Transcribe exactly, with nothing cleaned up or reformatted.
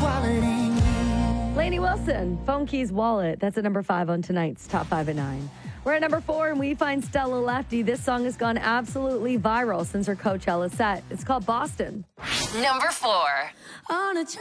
Lainey Wilson, Phone Keys Wallet. That's at number five on tonight's Top five at nine. We're at number four, and we find Stella Lefty. This song has gone absolutely viral since her Coachella set. It's called Boston. Number four. On a